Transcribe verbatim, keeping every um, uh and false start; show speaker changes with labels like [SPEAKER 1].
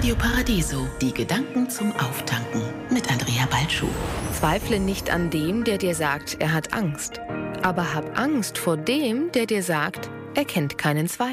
[SPEAKER 1] Radio Paradiso, die Gedanken zum Auftanken mit Andrea Balschuh.
[SPEAKER 2] Zweifle nicht an dem, der dir sagt, er hat Angst. Aber hab Angst vor dem, der dir sagt, er kennt keinen Zweifel.